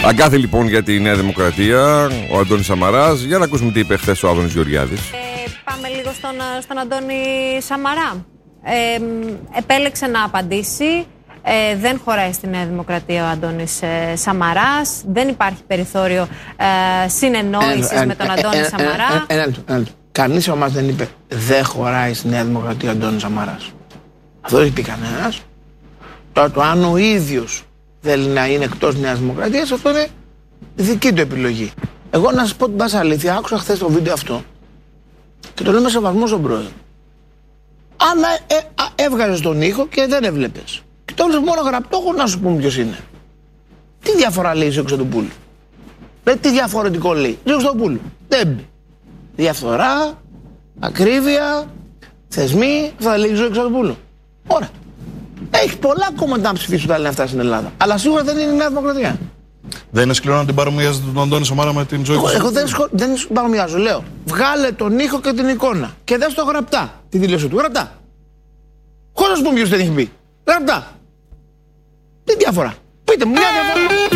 Αγκάθι λοιπόν για τη Νέα Δημοκρατία, ο Αντώνης Σαμαράς. Για να ακούσουμε τι είπε χθες ο Άδωνης Γεωργιάδης. Πάμε λίγο στον Αντώνη Σαμαρά. Επέλεξε να απαντήσει. Δεν χωράει στη Νέα Δημοκρατία ο Αντώνης Σαμαράς. Δεν υπάρχει περιθώριο συνεννόησης με τον Αντώνη Σαμαρά. Ένα λεπτό. Κανείς από εμάς δεν είπε δεν χωράει στη Νέα Δημοκρατία ο Αντώνης Σαμαράς. Αυτό δεν είπε κανένας. Τώρα το αν ο ίδιος θέλει να είναι εκτός Νέας Δημοκρατίας, αυτό είναι δική του επιλογή. Εγώ να σας πω την πάσα αλήθεια, άκουσα χθες το βίντεο αυτό και το λέω με σεβασμό στον πρόεδρο. Αν έβγαζες τον ήχο και δεν έβλεπες και το έβλεπες μόνο γραπτό, να σου πούμε ποιος είναι. Τι διαφορά λέει ο Χρυστοδοπούλου? Τι διαφορετικό λέει ο Χρυστοδοπούλου? Δεν. Διαφθορά, ακρίβεια, θεσμοί, θα λέει ο Χρυστοδοπούλου. Ωραία. Έχει πολλά κόμματα να ψηφίσουν τα λένε αυτά στην Ελλάδα. Αλλά σίγουρα δεν είναι η Νέα Δημοκρατία. Δεν είναι σκληρό να την παρομοιάζετε τον Αντώνη Σαμαρά με την ζωή του? Εγώ δεν παρομοιάζω. Λέω, βγάλε τον ήχο και την εικόνα και δες το γραπτά. Τη δήλωση του. Γραπτά. Χωρίς να σου πούμε ποιος δεν έχει πει. Γραπτά. Τι διαφορά? Πείτε μου μια διαφορά.